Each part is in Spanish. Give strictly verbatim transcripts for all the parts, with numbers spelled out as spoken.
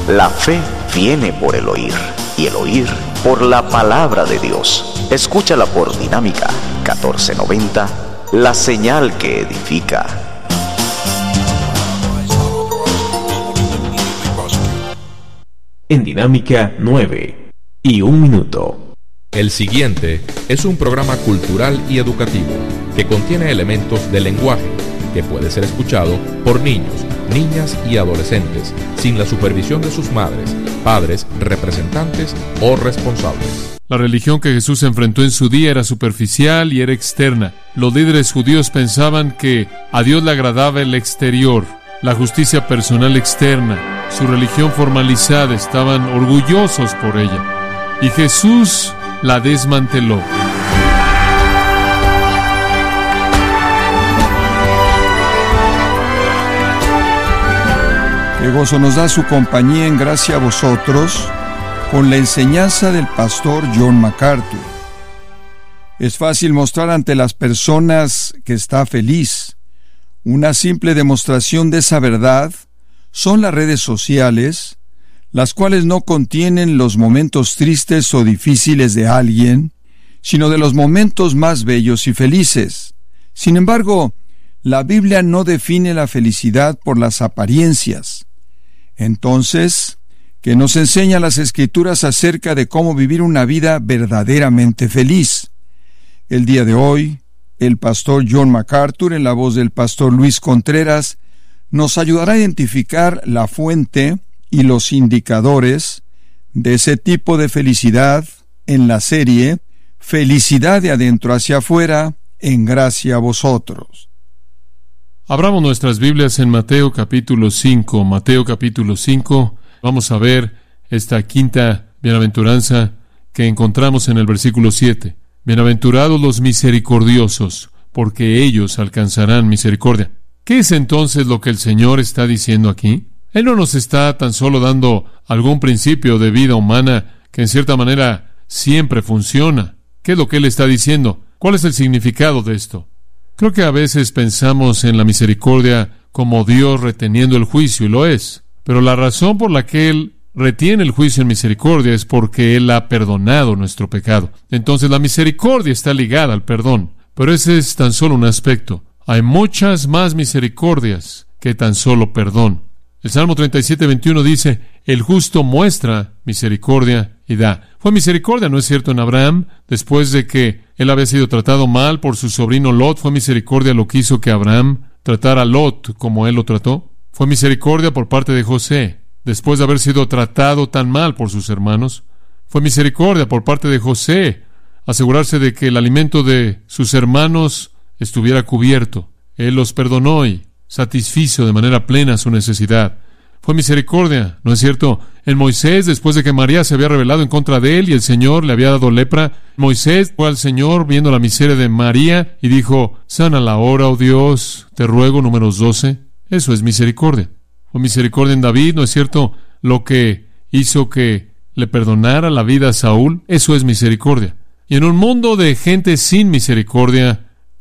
La fe viene por el oír, y el oír por la palabra de Dios. Escúchala por Dinámica catorce noventa, la señal que edifica. En Dinámica nueve y un minuto. El siguiente es un programa cultural y educativo que contiene elementos de lenguaje que puede ser escuchado por niños, niñas y adolescentes sin la supervisión de sus madres, padres, representantes o responsables. La religión que Jesús enfrentó en su día era superficial y era externa. Los líderes judíos pensaban que a Dios le agradaba el exterior, la justicia personal externa, su religión formalizada, estaban orgullosos por ella. Y Jesús la desmanteló. Qué gozo nos da su compañía en gracia a vosotros con la enseñanza del pastor John MacArthur. Es fácil mostrar ante las personas que está feliz. Una simple demostración de esa verdad son las redes sociales, las cuales no contienen los momentos tristes o difíciles de alguien, sino de los momentos más bellos y felices. Sin embargo, la Biblia no define la felicidad por las apariencias. Entonces, ¿qué nos enseña las Escrituras acerca de cómo vivir una vida verdaderamente feliz? El día de hoy, el pastor John MacArthur, en la voz del pastor Luis Contreras, nos ayudará a identificar la fuente y los indicadores de ese tipo de felicidad en la serie Felicidad de adentro hacia afuera, en gracia a vosotros. Abramos nuestras Biblias en Mateo capítulo cinco. Mateo capítulo cinco. Vamos a ver esta quinta bienaventuranza que encontramos en el versículo siete. Bienaventurados los misericordiosos, porque ellos alcanzarán misericordia. ¿Qué es entonces lo que el Señor está diciendo aquí? Él no nos está tan solo dando algún principio de vida humana que en cierta manera siempre funciona. ¿Qué es lo que Él está diciendo? ¿Cuál es el significado de esto? Creo que a veces pensamos en la misericordia como Dios reteniendo el juicio, y lo es. Pero la razón por la que Él retiene el juicio en misericordia es porque Él ha perdonado nuestro pecado. Entonces la misericordia está ligada al perdón. Pero ese es tan solo un aspecto. Hay muchas más misericordias que tan solo perdón. El Salmo treinta y siete, veintiuno dice, el justo muestra misericordia y da. Fue misericordia, ¿no es cierto?, en Abraham, después de que él había sido tratado mal por su sobrino Lot. Fue misericordia lo que hizo que Abraham tratara a Lot como él lo trató. Fue misericordia por parte de José, después de haber sido tratado tan mal por sus hermanos. Fue misericordia por parte de José, asegurarse de que el alimento de sus hermanos estuviera cubierto. Él los perdonó y satisfizo de manera plena su necesidad. Fue misericordia, ¿no es cierto? En Moisés, después de que María se había rebelado en contra de él y el Señor le había dado lepra, Moisés fue al Señor viendo la miseria de María y dijo, sánala ahora, oh Dios, te ruego, números doce. Eso es misericordia. Fue misericordia en David, ¿no es cierto? Lo que hizo que le perdonara la vida a Saúl, eso es misericordia. Y en un mundo de gente sin misericordia,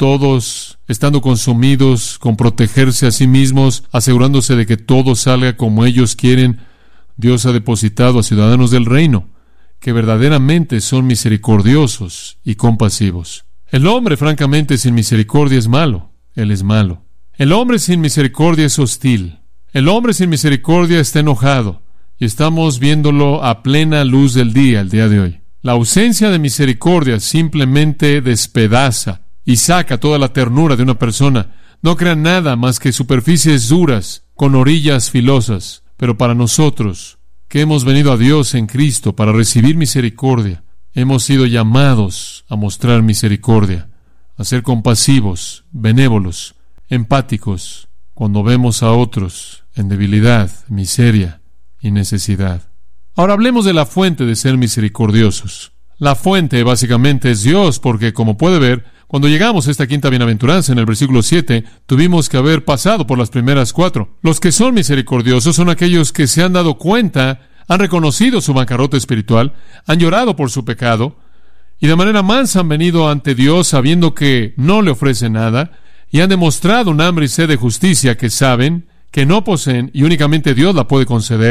todos estando consumidos con protegerse a sí mismos, asegurándose de que todo salga como ellos quieren, Dios ha depositado a ciudadanos del reino que verdaderamente son misericordiosos y compasivos. El hombre, francamente, sin misericordia es malo. Él es malo. El hombre sin misericordia es hostil. El hombre sin misericordia está enojado. Y estamos viéndolo a plena luz del día, el día de hoy. La ausencia de misericordia simplemente despedaza y saca toda la ternura de una persona. No crean nada más que superficies duras con orillas filosas. Pero para nosotros, que hemos venido a Dios en Cristo para recibir misericordia, hemos sido llamados a mostrar misericordia, a ser compasivos, benévolos, empáticos, cuando vemos a otros en debilidad, miseria y necesidad. Ahora hablemos de la fuente de ser misericordiosos. La fuente básicamente es Dios, porque como puede ver, cuando llegamos a esta quinta bienaventuranza en el versículo siete, tuvimos que haber pasado por las primeras cuatro. Los que son misericordiosos son aquellos que se han dado cuenta, han reconocido su bancarrota espiritual, han llorado por su pecado, y de manera mansa han venido ante Dios sabiendo que no le ofrece nada, y han demostrado un hambre y sed de justicia que saben que no poseen y únicamente Dios la puede conceder.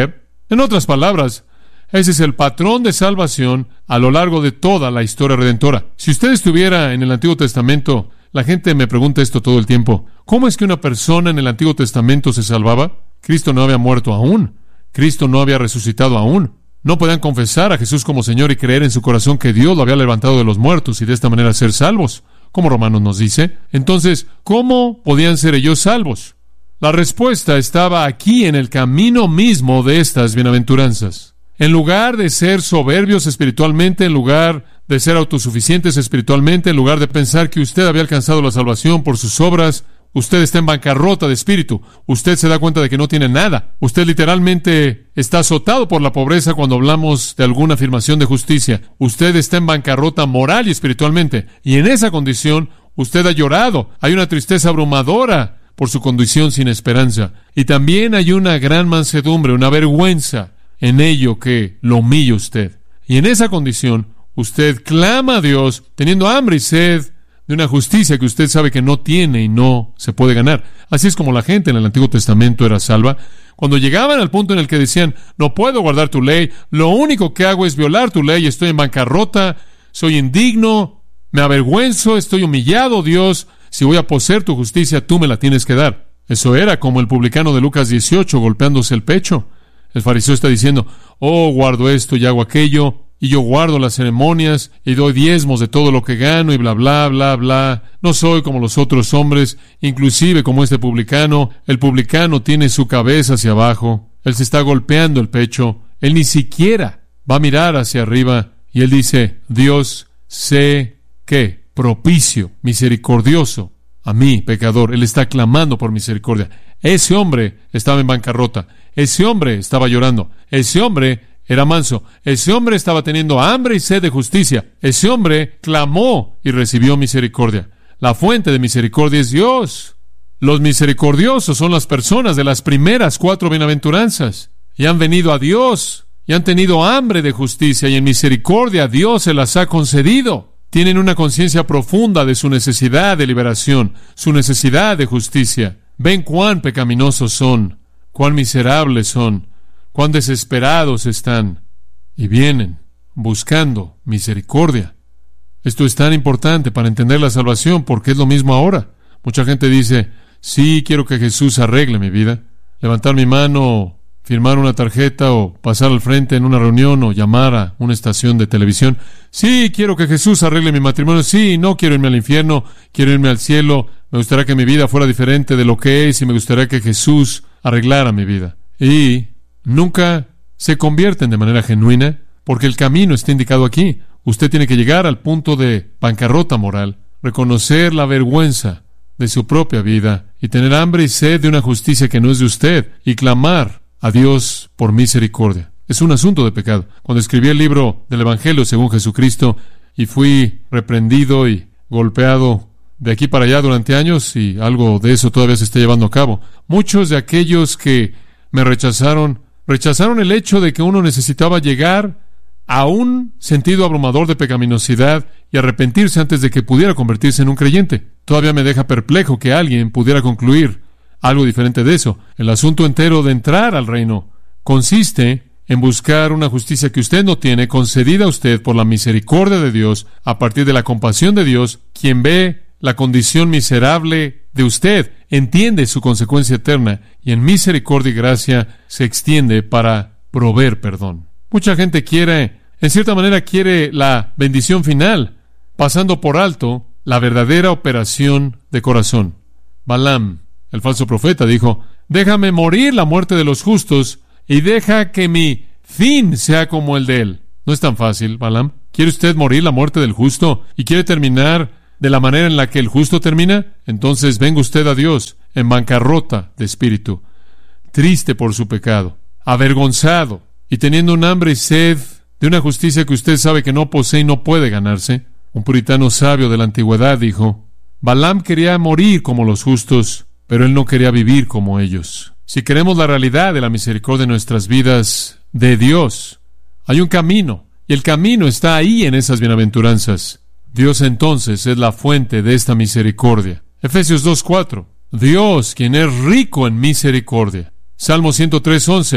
En otras palabras, ese es el patrón de salvación a lo largo de toda la historia redentora. Si usted estuviera en el Antiguo Testamento, la gente me pregunta esto todo el tiempo. ¿Cómo es que una persona en el Antiguo Testamento se salvaba? Cristo no había muerto aún. Cristo no había resucitado aún. No podían confesar a Jesús como Señor y creer en su corazón que Dios lo había levantado de los muertos y de esta manera ser salvos, como Romanos nos dice. Entonces, ¿cómo podían ser ellos salvos? La respuesta estaba aquí en el camino mismo de estas bienaventuranzas. En lugar de ser soberbios espiritualmente, en lugar de ser autosuficientes espiritualmente, en lugar de pensar que usted había alcanzado la salvación por sus obras, usted está en bancarrota de espíritu. Usted se da cuenta de que no tiene nada. Usted literalmente está azotado por la pobreza cuando hablamos de alguna afirmación de justicia. Usted está en bancarrota moral y espiritualmente. Y en esa condición, usted ha llorado. Hay una tristeza abrumadora por su condición sin esperanza. Y también hay una gran mansedumbre, una vergüenza en ello que lo humilla usted. Y en esa condición, usted clama a Dios, teniendo hambre y sed de una justicia que usted sabe que no tiene y no se puede ganar. Así es como la gente en el Antiguo Testamento era salva. Cuando llegaban al punto en el que decían, no puedo guardar tu ley, lo único que hago es violar tu ley, estoy en bancarrota, soy indigno, me avergüenzo, estoy humillado, Dios, si voy a poseer tu justicia, tú me la tienes que dar. Eso era como el publicano de Lucas dieciocho golpeándose el pecho. El fariseo está diciendo, oh, guardo esto y hago aquello, y yo guardo las ceremonias, y doy diezmos de todo lo que gano, y bla, bla, bla, bla. No soy como los otros hombres, inclusive como este publicano. El publicano tiene su cabeza hacia abajo. Él se está golpeando el pecho. Él ni siquiera va a mirar hacia arriba. Y él dice, Dios, sé que propicio, misericordioso a mí, pecador. Él está clamando por misericordia. Ese hombre estaba en bancarrota. Ese hombre estaba llorando. Ese hombre era manso. Ese hombre estaba teniendo hambre y sed de justicia. Ese hombre clamó y recibió misericordia. La fuente de misericordia es Dios. Los misericordiosos son las personas de las primeras cuatro bienaventuranzas. Y han venido a Dios. Y han tenido hambre de justicia. Y en misericordia Dios se las ha concedido. Tienen una conciencia profunda de su necesidad de liberación. Su necesidad de justicia. Ven cuán pecaminosos son. Cuán miserables son. Cuán desesperados están, y vienen buscando misericordia. Esto es tan importante para entender la salvación, porque es lo mismo ahora. Mucha gente dice, sí, quiero que Jesús arregle mi vida. Levantar mi mano, firmar una tarjeta, o pasar al frente en una reunión, o llamar a una estación de televisión. Sí, quiero que Jesús arregle mi matrimonio. Sí, no quiero irme al infierno, quiero irme al cielo. Me gustaría que mi vida fuera diferente de lo que es, y me gustaría que Jesús arreglara mi vida. Y nunca se convierten de manera genuina, porque el camino está indicado aquí. Usted tiene que llegar al punto de bancarrota moral, reconocer la vergüenza de su propia vida y tener hambre y sed de una justicia que no es de usted y clamar a Dios por misericordia. Es un asunto de pecado. Cuando escribí el libro del Evangelio según Jesucristo y fui reprendido y golpeado de aquí para allá durante años, y algo de eso todavía se está llevando a cabo, muchos de aquellos que me rechazaron Rechazaron el hecho de que uno necesitaba llegar a un sentido abrumador de pecaminosidad y arrepentirse antes de que pudiera convertirse en un creyente. Todavía me deja perplejo que alguien pudiera concluir algo diferente de eso. El asunto entero de entrar al reino consiste en buscar una justicia que usted no tiene, concedida a usted por la misericordia de Dios, a partir de la compasión de Dios, quien ve la condición miserable de usted, entiende su consecuencia eterna, y en misericordia y gracia se extiende para proveer perdón. Mucha gente quiere, en cierta manera quiere la bendición final, pasando por alto la verdadera operación de corazón. Balaam, el falso profeta, dijo, déjame morir la muerte de los justos y deja que mi fin sea como el de él. No es tan fácil, Balaam. ¿Quiere usted morir la muerte del justo y quiere terminar de la manera en la que el justo termina? Entonces venga usted a Dios en bancarrota de espíritu, triste por su pecado, avergonzado y teniendo un hambre y sed de una justicia que usted sabe que no posee y no puede ganarse. Un puritano sabio de la antigüedad dijo, Balaam quería morir como los justos, pero él no quería vivir como ellos. Si queremos la realidad de la misericordia en nuestras vidas de Dios, hay un camino, y el camino está ahí en esas bienaventuranzas. Dios entonces es la fuente de esta misericordia. Efesios dos cuatro. Dios, quien es rico en misericordia. Salmo ciento tres once.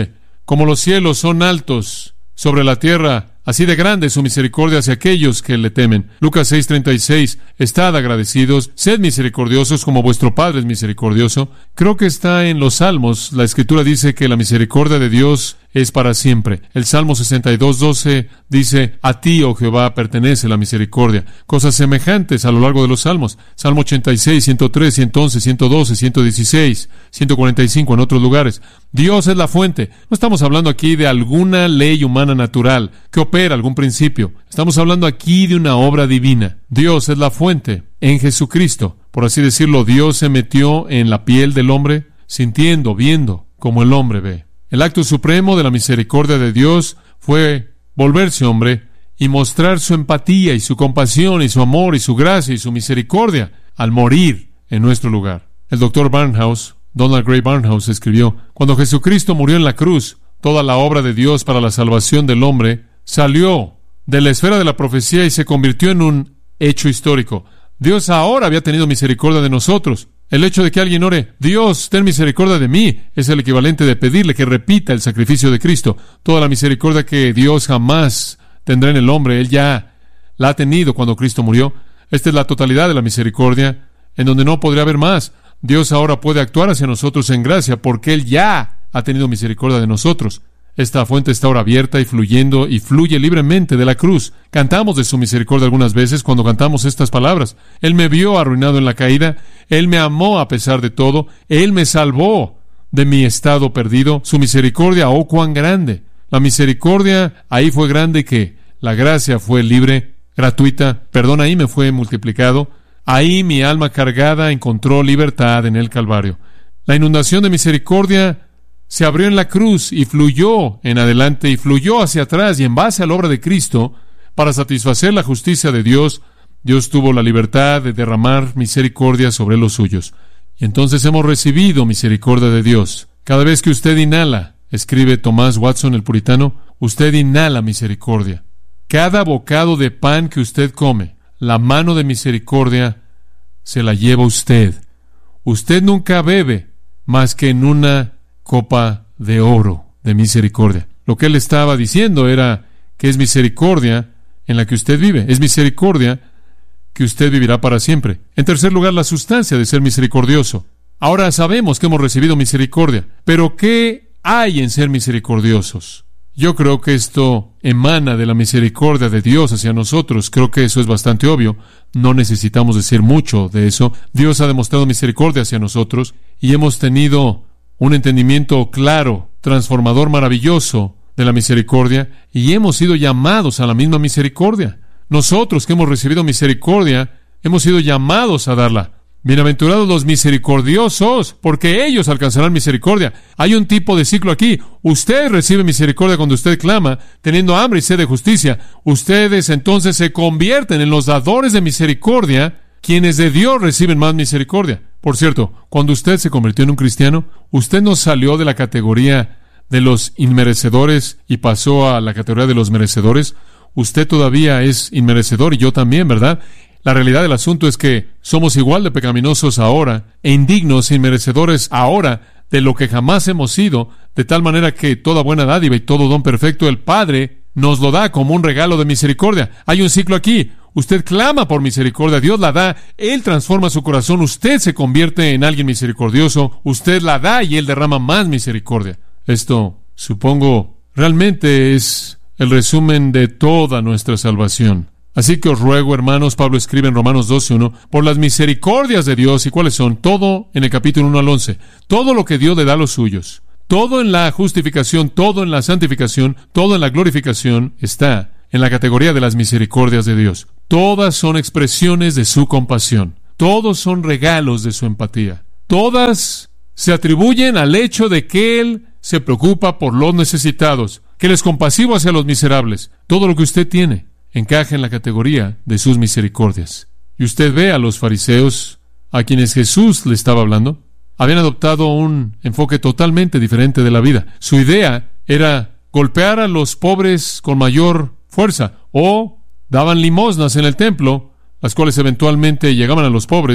Como los cielos son altos sobre la tierra, así de grande es su misericordia hacia aquellos que le temen. Lucas seis treinta y seis, estad agradecidos, sed misericordiosos como vuestro Padre es misericordioso. Creo que está en los Salmos. La Escritura dice que la misericordia de Dios es para siempre. El Salmo sesenta y dos doce dice, a ti, oh Jehová, pertenece la misericordia. Cosas semejantes a lo largo de los Salmos. Salmo ochenta y seis, ciento tres, ciento once, ciento doce, ciento dieciséis, ciento cuarenta y cinco en otros lugares. Dios es la fuente. No estamos hablando aquí de alguna ley humana natural que opera algún principio. Estamos hablando aquí de una obra divina. Dios es la fuente en Jesucristo. Por así decirlo, Dios se metió en la piel del hombre, sintiendo, viendo como el hombre ve. El acto supremo de la misericordia de Dios fue volverse hombre y mostrar su empatía y su compasión y su amor y su gracia y su misericordia al morir en nuestro lugar. El doctor Barnhouse, Donald Gray Barnhouse, escribió, cuando Jesucristo murió en la cruz, toda la obra de Dios para la salvación del hombre salió de la esfera de la profecía y se convirtió en un hecho histórico. Dios ahora había tenido misericordia de nosotros. El hecho de que alguien ore, Dios, ten misericordia de mí, es el equivalente de pedirle que repita el sacrificio de Cristo. Toda la misericordia que Dios jamás tendrá en el hombre, Él ya la ha tenido cuando Cristo murió. Esta es la totalidad de la misericordia, en donde no podría haber más. Dios ahora puede actuar hacia nosotros en gracia, porque Él ya ha tenido misericordia de nosotros. Esta fuente está ahora abierta y fluyendo y fluye libremente de la cruz. Cantamos de su misericordia algunas veces cuando cantamos estas palabras. Él me vio arruinado en la caída. Él me amó a pesar de todo. Él me salvó de mi estado perdido. Su misericordia, oh, cuán grande. La misericordia ahí fue grande que la gracia fue libre, gratuita. Perdón, ahí me fue multiplicado. Ahí mi alma cargada encontró libertad en el Calvario. La inundación de misericordia se abrió en la cruz y fluyó en adelante y fluyó hacia atrás, y en base a la obra de Cristo, para satisfacer la justicia de Dios, Dios tuvo la libertad de derramar misericordia sobre los suyos. Y entonces hemos recibido misericordia de Dios. Cada vez que usted inhala, escribe Thomas Watson el puritano, usted inhala misericordia. Cada bocado de pan que usted come, la mano de misericordia se la lleva usted. Usted nunca bebe más que en una copa de oro de misericordia. Lo que él estaba diciendo era que es misericordia en la que usted vive. Es misericordia que usted vivirá para siempre. En tercer lugar, la sustancia de ser misericordioso. Ahora sabemos que hemos recibido misericordia, pero ¿qué hay en ser misericordiosos? Yo creo que esto emana de la misericordia de Dios hacia nosotros. Creo que eso es bastante obvio. No necesitamos decir mucho de eso. Dios ha demostrado misericordia hacia nosotros y hemos tenido un entendimiento claro, transformador, maravilloso de la misericordia, y hemos sido llamados a la misma misericordia. Nosotros que hemos recibido misericordia, hemos sido llamados a darla. Bienaventurados los misericordiosos, porque ellos alcanzarán misericordia. Hay un tipo de ciclo aquí. Usted recibe misericordia cuando usted clama, teniendo hambre y sed de justicia. Ustedes entonces se convierten en los dadores de misericordia, quienes de Dios reciben más misericordia. Por cierto, cuando usted se convirtió en un cristiano, usted no salió de la categoría de los inmerecedores y pasó a la categoría de los merecedores. Usted todavía es inmerecedor y yo también, ¿verdad? La realidad del asunto es que somos igual de pecaminosos ahora e indignos e inmerecedores ahora de lo que jamás hemos sido, de tal manera que toda buena dádiva y todo don perfecto el Padre nos lo da como un regalo de misericordia. Hay un ciclo aquí. Usted clama por misericordia, Dios la da, Él transforma su corazón, usted se convierte en alguien misericordioso, usted la da y Él derrama más misericordia. Esto, supongo, realmente es el resumen de toda nuestra salvación. Así que os ruego, hermanos, Pablo escribe en Romanos doce uno, por las misericordias de Dios, ¿y cuáles son? Todo en el capítulo uno al once, todo lo que Dios le da a los suyos, todo en la justificación, todo en la santificación, todo en la glorificación está en la categoría de las misericordias de Dios. Todas son expresiones de su compasión. Todos son regalos de su empatía. Todas se atribuyen al hecho de que Él se preocupa por los necesitados, que Él es compasivo hacia los miserables. Todo lo que usted tiene encaja en la categoría de sus misericordias. Y usted ve a los fariseos a quienes Jesús le estaba hablando. Habían adoptado un enfoque totalmente diferente de la vida. Su idea era golpear a los pobres con mayor fuerza, o daban limosnas en el templo, las cuales eventualmente llegaban a los pobres,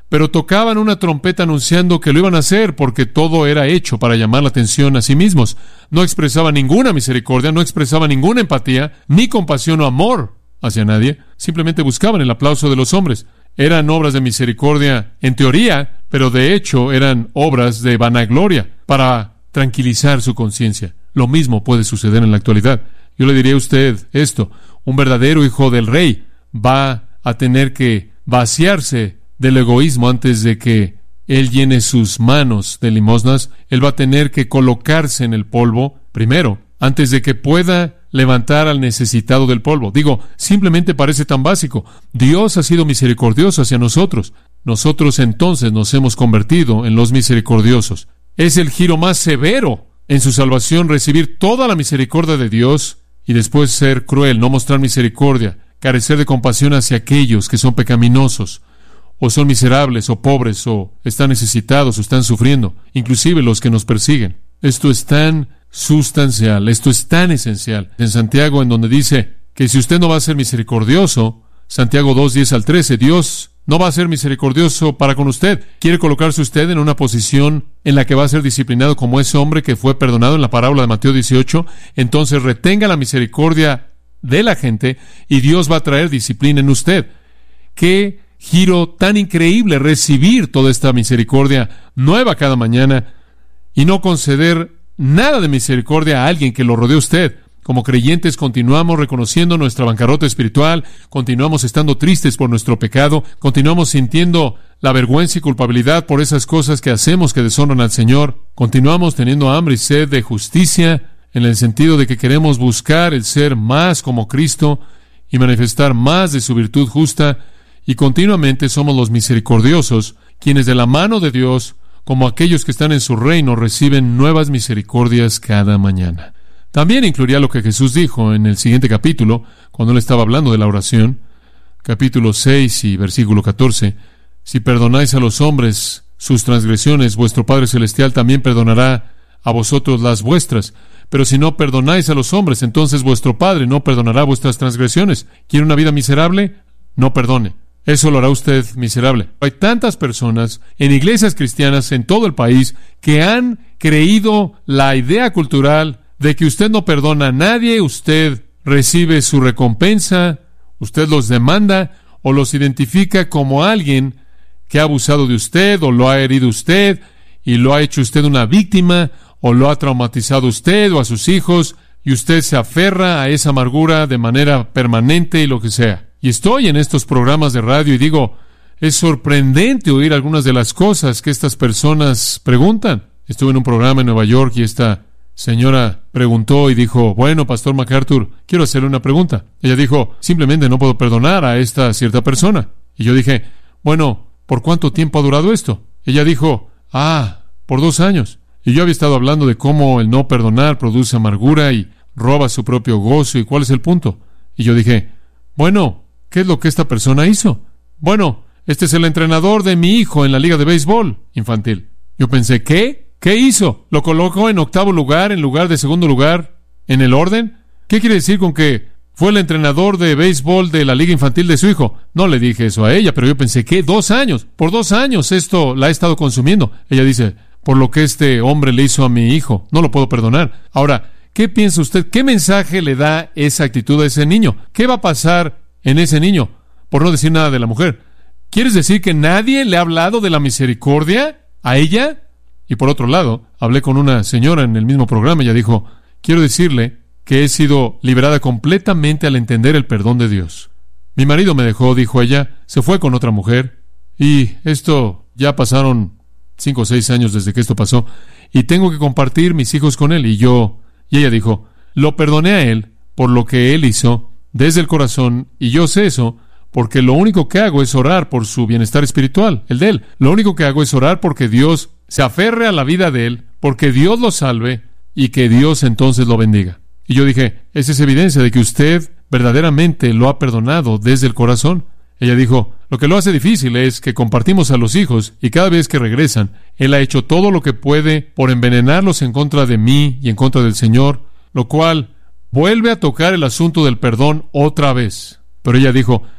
pero tocaban una trompeta anunciando que lo iban a hacer porque todo era hecho para llamar la atención a sí mismos. No expresaban ninguna misericordia, no expresaban ninguna empatía, ni compasión o amor hacia nadie. Simplemente buscaban el aplauso de los hombres. Eran obras de misericordia en teoría, pero de hecho eran obras de vanagloria para tranquilizar su conciencia. Lo mismo puede suceder en la actualidad. Yo le diría a usted esto: un verdadero hijo del rey va a tener que vaciarse del egoísmo antes de que él llene sus manos de limosnas. Él va a tener que colocarse en el polvo primero, antes de que pueda levantar al necesitado del polvo. Digo, simplemente parece tan básico. Dios ha sido misericordioso hacia nosotros. Nosotros entonces nos hemos convertido en los misericordiosos. Es el giro más severo en su salvación, recibir toda la misericordia de Dios y después ser cruel, no mostrar misericordia, carecer de compasión hacia aquellos que son pecaminosos, o son miserables, o pobres, o están necesitados, o están sufriendo, inclusive los que nos persiguen. Esto es tan sustancial, esto es tan esencial. En Santiago, en donde dice que si usted no va a ser misericordioso, Santiago dos, diez al trece, Dios no va a ser misericordioso para con usted. Quiere colocarse usted en una posición en la que va a ser disciplinado como ese hombre que fue perdonado en la parábola de Mateo dieciocho. Entonces retenga la misericordia de la gente y Dios va a traer disciplina en usted. ¡Qué giro tan increíble recibir toda esta misericordia nueva cada mañana y no conceder nada de misericordia a alguien que lo rodee a usted! Como creyentes continuamos reconociendo nuestra bancarrota espiritual, continuamos estando tristes por nuestro pecado, continuamos sintiendo la vergüenza y culpabilidad por esas cosas que hacemos que deshonran al Señor, continuamos teniendo hambre y sed de justicia, en el sentido de que queremos buscar el ser más como Cristo y manifestar más de su virtud justa, y continuamente somos los misericordiosos, quienes de la mano de Dios, como aquellos que están en su reino, reciben nuevas misericordias cada mañana. También incluiría lo que Jesús dijo en el siguiente capítulo, cuando él estaba hablando de la oración, capítulo seis y versículo catorce. Si perdonáis a los hombres sus transgresiones, vuestro Padre Celestial también perdonará a vosotros las vuestras. Pero si no perdonáis a los hombres, entonces vuestro Padre no perdonará vuestras transgresiones. ¿Quiere una vida miserable? No perdone. Eso lo hará usted miserable. Hay tantas personas en iglesias cristianas en todo el país que han creído la idea cultural de que usted no perdona a nadie, usted recibe su recompensa, usted los demanda o los identifica como alguien que ha abusado de usted o lo ha herido usted y lo ha hecho usted una víctima o lo ha traumatizado usted o a sus hijos, y usted se aferra a esa amargura de manera permanente y lo que sea. Y estoy en estos programas de radio y digo, es sorprendente oír algunas de las cosas que estas personas preguntan. Estuve en un programa en Nueva York y esta señora preguntó y dijo, bueno, Pastor MacArthur, quiero hacerle una pregunta. Ella dijo, simplemente no puedo perdonar a esta cierta persona. Y yo dije, bueno, ¿por cuánto tiempo ha durado esto? Ella dijo, ah, por dos años. Y yo había estado hablando de cómo el no perdonar produce amargura y roba su propio gozo, y cuál es el punto. Y yo dije, bueno, ¿qué es lo que esta persona hizo? Bueno, este es el entrenador de mi hijo en la liga de béisbol infantil. Yo pensé, ¿qué? ¿Qué hizo? ¿Lo colocó en octavo lugar en lugar de segundo lugar en el orden? ¿Qué quiere decir con que fue el entrenador de béisbol de la liga infantil de su hijo? No le dije eso a ella, pero yo pensé, ¿qué? Dos años. Por dos años esto la he estado consumiendo. Ella dice, por lo que este hombre le hizo a mi hijo, no lo puedo perdonar. Ahora, ¿qué piensa usted? ¿Qué mensaje le da esa actitud a ese niño? ¿Qué va a pasar en ese niño? Por no decir nada de la mujer. ¿Quieres decir que nadie le ha hablado de la misericordia a ella? Y por otro lado, hablé con una señora en el mismo programa y ella dijo, quiero decirle que he sido liberada completamente al entender el perdón de Dios. Mi marido me dejó, dijo ella, se fue con otra mujer, y esto ya pasaron cinco o seis años desde que esto pasó, y tengo que compartir mis hijos con él. Y yo, y ella dijo, lo perdoné a él por lo que él hizo desde el corazón, y yo sé eso, porque lo único que hago es orar por su bienestar espiritual, el de él. Lo único que hago es orar porque Dios se aferre a la vida de él, porque Dios lo salve y que Dios entonces lo bendiga. Y yo dije, esa es evidencia de que usted verdaderamente lo ha perdonado desde el corazón. Ella dijo, lo que lo hace difícil es que compartimos a los hijos y cada vez que regresan, él ha hecho todo lo que puede por envenenarlos en contra de mí y en contra del Señor, lo cual vuelve a tocar el asunto del perdón otra vez. Pero ella dijo,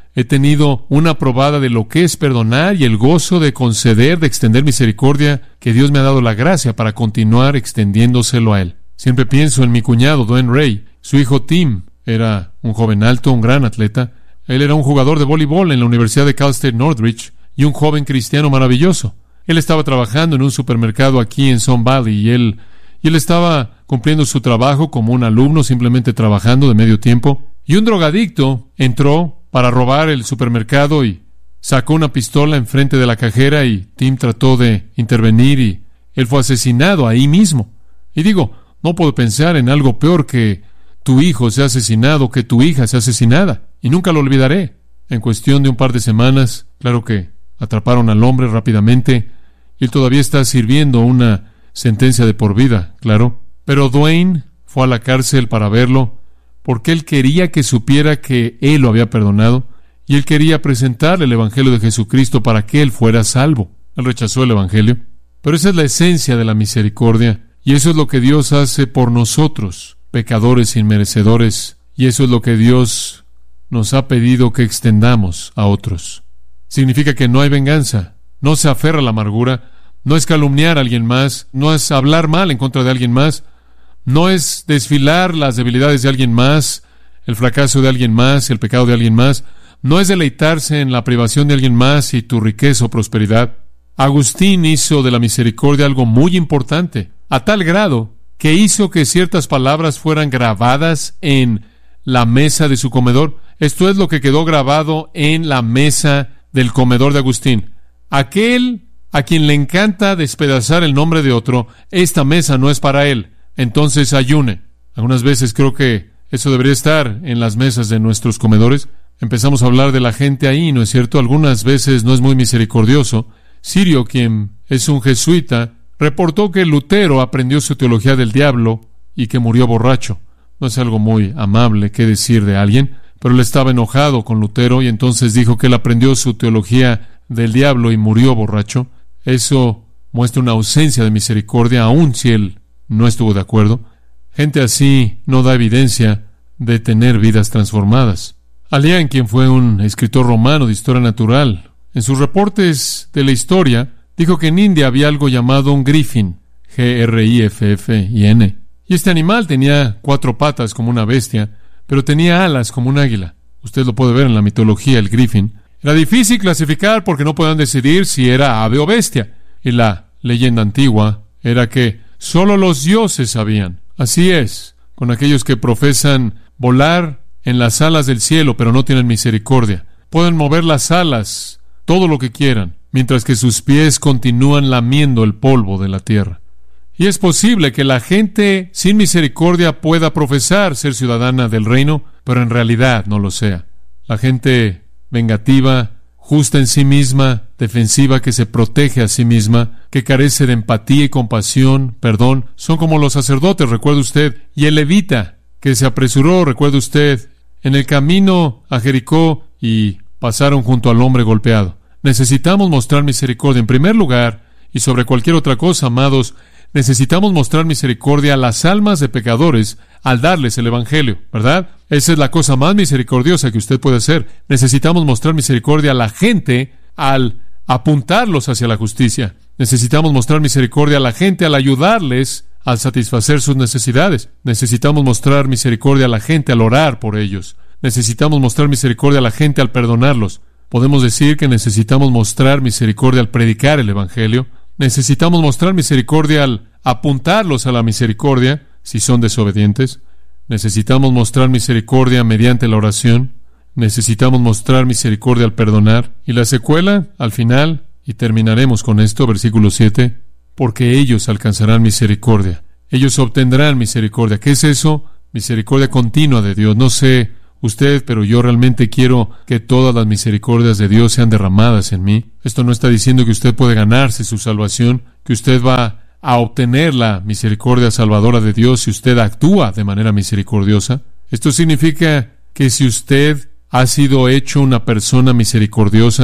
He tenido una probada de lo que es perdonar y el gozo de conceder, de extender misericordia, que Dios me ha dado la gracia para continuar extendiéndoselo a Él. Siempre pienso en mi cuñado, Dwayne Ray. Su hijo Tim era un joven alto, un gran atleta. Él era un jugador de voleibol en la Universidad de Cal State Northridge y un joven cristiano maravilloso. Él estaba trabajando en un supermercado aquí en Sun Valley y él, y él estaba cumpliendo su trabajo como un alumno, simplemente trabajando de medio tiempo. Y un drogadicto entró para robar el supermercado y sacó una pistola enfrente de la cajera y Tim trató de intervenir y él fue asesinado ahí mismo. Y digo, no puedo pensar en algo peor que tu hijo sea asesinado, que tu hija sea asesinada. Y nunca lo olvidaré. En cuestión de un par de semanas, claro que atraparon al hombre rápidamente y él todavía está sirviendo una sentencia de por vida, claro. Pero Dwayne fue a la cárcel para verlo porque él quería que supiera que él lo había perdonado y él quería presentarle el Evangelio de Jesucristo para que él fuera salvo. Él rechazó el Evangelio. Pero esa es la esencia de la misericordia y eso es lo que Dios hace por nosotros, pecadores inmerecedores, y eso es lo que Dios nos ha pedido que extendamos a otros. Significa que no hay venganza, no se aferra a la amargura, no es calumniar a alguien más, no es hablar mal en contra de alguien más, no es desfilar las debilidades de alguien más, el fracaso de alguien más, el pecado de alguien más, no es deleitarse en la privación de alguien más y tu riqueza o prosperidad. Agustín hizo de la misericordia algo muy importante, a tal grado que hizo que ciertas palabras fueran grabadas en la mesa de su comedor. Esto es lo que quedó grabado en la mesa del comedor de Agustín. Aquel a quien le encanta despedazar el nombre de otro, esta mesa no es para él. Entonces ayune. Algunas veces creo que eso debería estar en las mesas de nuestros comedores. Empezamos a hablar de la gente ahí, ¿no es cierto? Algunas veces no es muy misericordioso. Sirio, quien es un jesuita, reportó que Lutero aprendió su teología del diablo y que murió borracho. No es algo muy amable que decir de alguien, pero él estaba enojado con Lutero y entonces dijo que él aprendió su teología del diablo y murió borracho. Eso muestra una ausencia de misericordia, aun si él no estuvo de acuerdo. Gente así no da evidencia de tener vidas transformadas. Alián, quien fue un escritor romano de historia natural, en sus reportes de la historia, dijo que en India había algo llamado un griffin, G R I F F I N, y este animal tenía cuatro patas como una bestia, pero tenía alas como un águila. Usted lo puede ver en la mitología, el griffin. Era difícil clasificar porque no podían decidir si era ave o bestia, y la leyenda antigua era que solo los dioses sabían. Así es, con aquellos que profesan volar en las alas del cielo, pero no tienen misericordia. Pueden mover las alas, todo lo que quieran, mientras que sus pies continúan lamiendo el polvo de la tierra. Y es posible que la gente sin misericordia pueda profesar ser ciudadana del reino, pero en realidad no lo sea. La gente vengativa, justa en sí misma, defensiva, que se protege a sí misma, que carece de empatía y compasión, perdón, son como los sacerdotes, recuerde usted, y el levita, que se apresuró, recuerde usted, en el camino a Jericó y pasaron junto al hombre golpeado. Necesitamos mostrar misericordia en primer lugar, y sobre cualquier otra cosa, amados, necesitamos mostrar misericordia a las almas de pecadores al darles el Evangelio, ¿verdad? Esa es la cosa más misericordiosa que usted puede hacer. Necesitamos mostrar misericordia a la gente al apuntarlos hacia la justicia. Necesitamos mostrar misericordia a la gente al ayudarles a satisfacer sus necesidades. Necesitamos mostrar misericordia a la gente al orar por ellos. Necesitamos mostrar misericordia a la gente al perdonarlos. Podemos decir que necesitamos mostrar misericordia al predicar el Evangelio. Necesitamos mostrar misericordia al apuntarlos a la misericordia si son desobedientes. Necesitamos mostrar misericordia mediante la oración. Necesitamos mostrar misericordia al perdonar. Y la secuela, al final, y terminaremos con esto, versículo siete, porque ellos alcanzarán misericordia. Ellos obtendrán misericordia. ¿Qué es eso? Misericordia continua de Dios. No sé usted, pero yo realmente quiero que todas las misericordias de Dios sean derramadas en mí. Esto no está diciendo que usted puede ganarse su salvación, que usted va a obtener la misericordia salvadora de Dios si usted actúa de manera misericordiosa. Esto significa que si usted ha sido hecho una persona misericordiosa y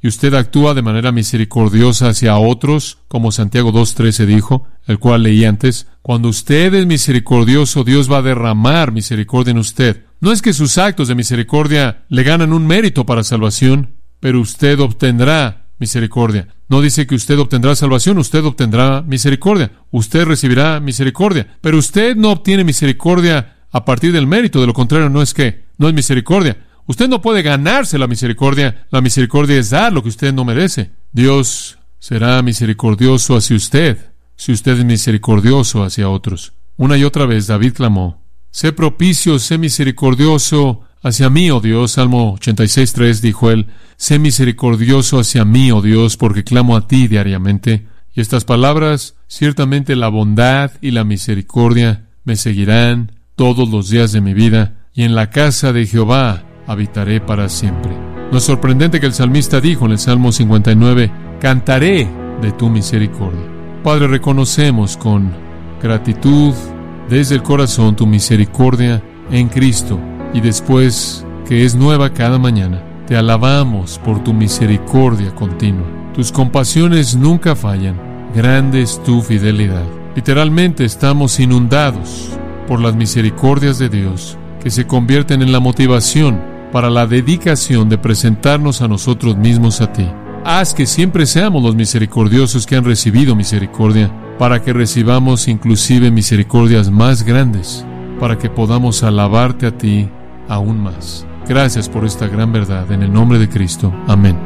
y usted actúa de manera misericordiosa hacia otros, como Santiago dos trece dijo, el cual leí antes, cuando usted es misericordioso, Dios va a derramar misericordia en usted. No es que sus actos de misericordia le ganan un mérito para salvación, pero usted obtendrá misericordia. No dice que usted obtendrá salvación, usted obtendrá misericordia. Usted recibirá misericordia, pero usted no obtiene misericordia a partir del mérito. De lo contrario, no es que, no es misericordia. Usted no puede ganarse la misericordia. La misericordia es dar lo que usted no merece. Dios será misericordioso hacia usted, si usted es misericordioso hacia otros. Una y otra vez David clamó, sé propicio, sé misericordioso hacia mí, oh Dios. Salmo ochenta y seis tres dijo él, sé misericordioso hacia mí, oh Dios, porque clamo a ti diariamente. Y estas palabras, ciertamente la bondad y la misericordia me seguirán todos los días de mi vida, y en la casa de Jehová habitaré para siempre. No es sorprendente que el salmista dijo en el Salmo cincuenta y nueve, cantaré de tu misericordia. Padre, reconocemos con gratitud desde el corazón tu misericordia en Cristo, y después que es nueva cada mañana, te alabamos por tu misericordia continua. Tus compasiones nunca fallan, grande es tu fidelidad. Literalmente estamos inundados por las misericordias de Dios, que se convierten en la motivación para la dedicación de presentarnos a nosotros mismos a ti. Haz que siempre seamos los misericordiosos que han recibido misericordia, para que recibamos inclusive misericordias más grandes, para que podamos alabarte a ti aún más. Gracias por esta gran verdad, en el nombre de Cristo. Amén.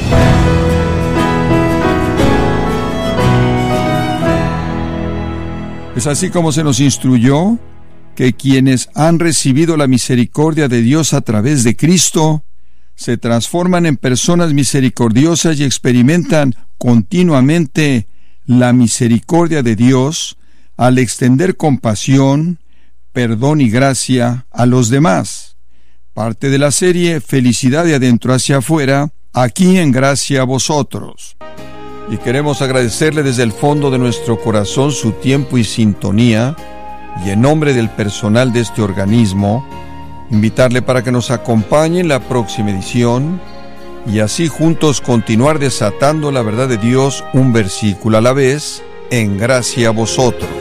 Es así como se nos instruyó que quienes han recibido la misericordia de Dios a través de Cristo se transforman en personas misericordiosas y experimentan continuamente la misericordia de Dios al extender compasión, perdón y gracia a los demás. Parte de la serie Felicidad de adentro hacia afuera, aquí en Gracia a Vosotros. Y queremos agradecerle desde el fondo de nuestro corazón su tiempo y sintonía, y en nombre del personal de este organismo, invitarle para que nos acompañe en la próxima edición y así juntos continuar desatando la verdad de Dios un versículo a la vez en Gracia a Vosotros.